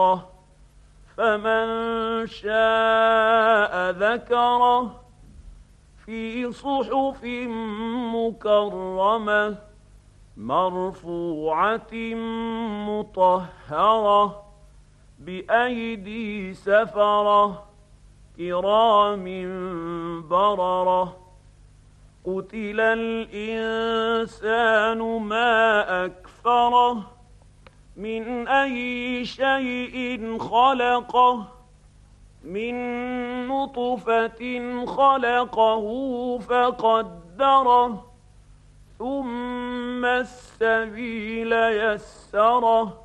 فمن شاء ذكره في صحف مكرمة مرفوعة مطهرة بأيدي سفرة كرام بررة قتل الإنسان ما أكفره من أي شيء خلقه من نطفة خلقه فقدره ثم السبيل يسره